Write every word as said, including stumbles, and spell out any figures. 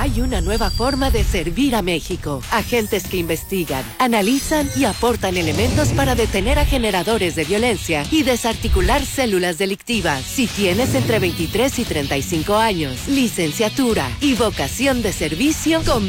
Hay una nueva forma de servir a México. Agentes que investigan, analizan y aportan elementos para detener a generadores de violencia y desarticular células delictivas. Si tienes entre veintitrés y treinta y cinco años, licenciatura y vocación de servicio, con